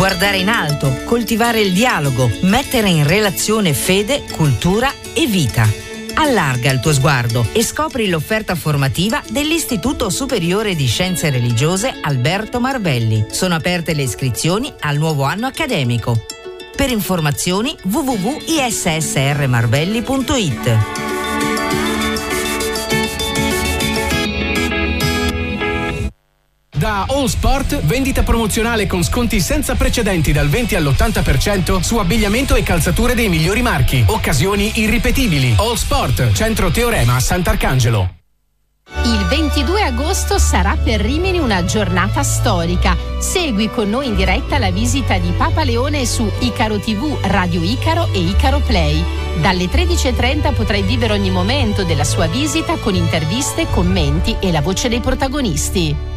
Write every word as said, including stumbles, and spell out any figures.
guardare in alto, coltivare il dialogo, mettere in relazione fede, cultura e vita. Allarga il tuo sguardo e scopri l'offerta formativa dell'Istituto Superiore di Scienze Religiose Alberto Marvelli. Sono aperte le iscrizioni al nuovo anno accademico. Per informazioni w w w punto i s s r marvelli punto i t. Da All Sport, vendita promozionale con sconti senza precedenti dal venti all'ottanta per cento su abbigliamento e calzature dei migliori marchi. Occasioni irripetibili. All Sport, Centro Teorema a Sant'Arcangelo. Il ventidue agosto sarà per Rimini una giornata storica. Segui con noi in diretta la visita di Papa Leone su Icaro tivù, Radio Icaro e Icaro Play. Dalle tredici e trenta potrai vivere ogni momento della sua visita con interviste, commenti e la voce dei protagonisti.